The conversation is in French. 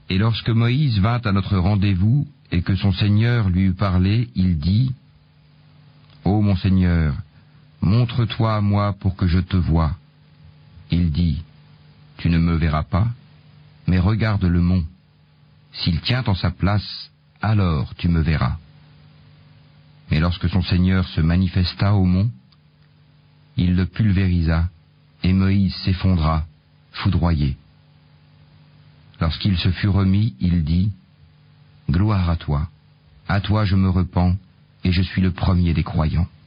Et lorsque Moïse vint à notre rendez-vous et que son Seigneur lui eut parlé, il dit : Ô mon Seigneur, montre-toi à moi pour que je te voie. Il dit : Tu ne me verras pas, mais regarde le mont. S'il tient en sa place, alors tu me verras. Mais lorsque son Seigneur se manifesta au mont, il le pulvérisa, et Moïse s'effondra, foudroyé. Lorsqu'il se fut remis, il dit : Gloire à toi je me repens, et je suis le premier des croyants.